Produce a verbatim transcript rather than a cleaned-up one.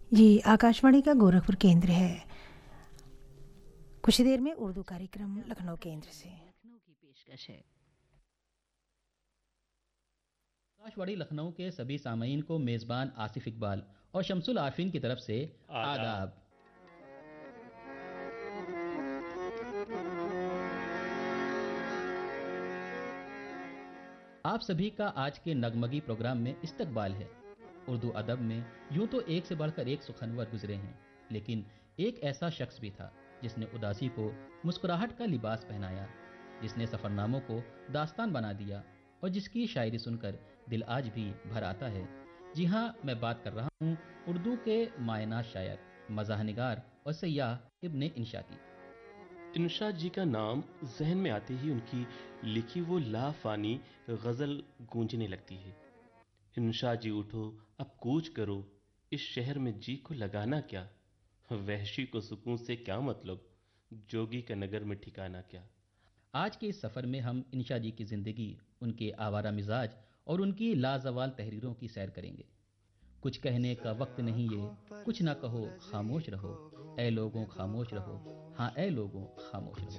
ये आकाशवाणी का गोरखपुर केंद्र है। कुछ ही देर में उर्दू कार्यक्रम लखनऊ केंद्र से। लखनऊ की पेशकश है। आकाशवाणी लखनऊ के सभी सामीन को मेज़बान आसिफ इकबाल और शमसुल आफरीन की तरफ से आदाब। आप सभी का आज के नगमगी प्रोग्राम में इस्तकबाल है। उर्दू अदब में यूं तो एक से बढ़कर एक सुखनवर गुजरे हैं, लेकिन एक ऐसा शख्स भी था जिसने उदासी को मुस्कुराहट का लिबास पहनाया, जिसने सफ़रनामों को दास्तान बना दिया और जिसकी शायरी सुनकर दिल आज भी भर आता है। जी हाँ, मैं बात कर रहा हूँ उर्दू के मायना शायर, मज़ाहनिगार और सयाह इब्ने इंशा की। इंशा जी का नाम जहन में आते ही उनकी लिखी वो लाफानी गज़ल गूंजने लगती है। इंशा जी उठो अब कूच करो, इस शहर में जी को लगाना क्या, वहशी को सुकून से क्या मतलब, जोगी का नगर में ठिकाना क्या। आज के इस सफ़र में हम इंशा जी की ज़िंदगी, उनके आवारा मिजाज और उनकी लाजवाल तहरीरों की सैर करेंगे। कुछ कहने का वक्त नहीं ये, कुछ ना कहो खामोश रहो, ऐ लोगों खामोश रहो, हाँ ऐ लोगों खामोश रहो।